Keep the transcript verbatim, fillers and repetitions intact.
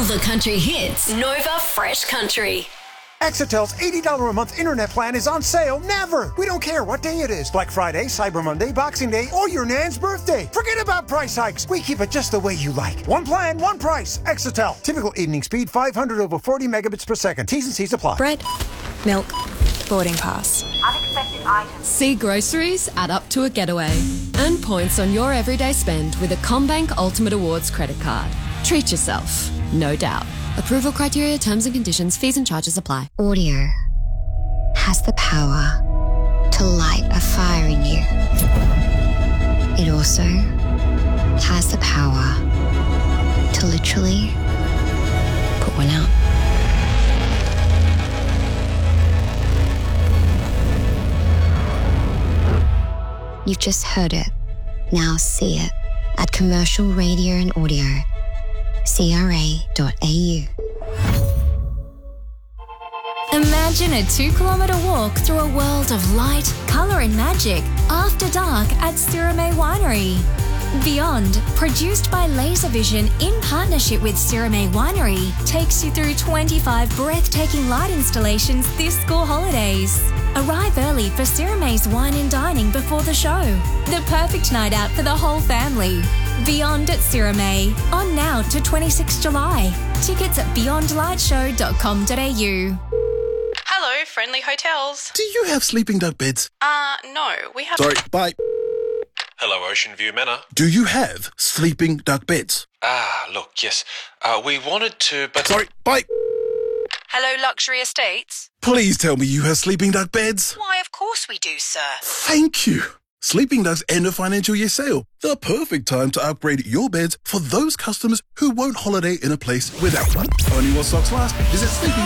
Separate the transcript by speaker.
Speaker 1: the country hits. Nova Fresh Country.
Speaker 2: Exitel's eighty dollars a month internet plan is on sale never. We don't care what day it is. Black Friday, Cyber Monday, Boxing Day, or your Nan's birthday. Forget about price hikes. We keep it just the way you like. One plan, one price. Exitel. Typical evening speed, five hundred over forty megabits per second. T's and C's apply.
Speaker 3: Bread, milk, boarding pass.
Speaker 4: Unexpected items.
Speaker 5: See groceries add up to a getaway. Earn points on your everyday spend with a CommBank Ultimate Awards credit card. Treat yourself, no doubt. Approval criteria, terms and conditions, fees and charges apply.
Speaker 6: Audio has the power to light a fire in you. It also has the power to literally put one out. You've just heard it. Now see it at Commercial Radio and Audio. C R A dot A U.
Speaker 7: Imagine a two-kilometre walk through a world of light, colour and magic after dark at Sirame Winery. Beyond, produced by Laservision in partnership with Sirame Winery, takes you through twenty-five breathtaking light installations this school holidays. Arrive early for Sirame's wine and dining before the show. The perfect night out for the whole family. Beyond at Sirame, on now to twenty-sixth of July. Tickets at beyond light show dot com dot a u.
Speaker 8: Hello, Friendly Hotels.
Speaker 9: Do you have sleeping duck beds?
Speaker 8: Uh, no, we have...
Speaker 9: Sorry, bye.
Speaker 10: Hello, Ocean View Manor.
Speaker 9: Do you have sleeping duck beds?
Speaker 10: Ah, look, yes. Uh, we wanted to, but...
Speaker 9: Sorry, bye.
Speaker 8: Hello, Luxury Estates.
Speaker 9: Please tell me you have sleeping duck beds.
Speaker 8: Why, of course we do, sir.
Speaker 9: Thank you. Sleeping Ducks end of financial year sale. The perfect time to upgrade your beds for those customers who won't holiday in a place without one. Only while stocks last. Visit Sleeping